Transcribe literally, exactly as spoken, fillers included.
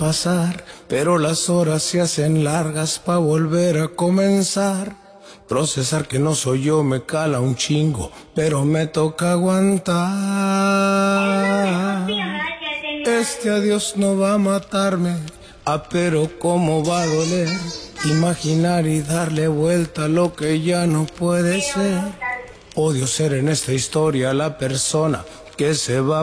pasar, pero las horas se hacen largas pa' volver a comenzar. Procesar que no soy yo me cala un chingo, pero me toca aguantar. Este adiós no va a matarme, ah, pero cómo va a doler. Imaginar y darle vuelta a lo que ya no puede ser. Odio ser en esta historia la persona que se va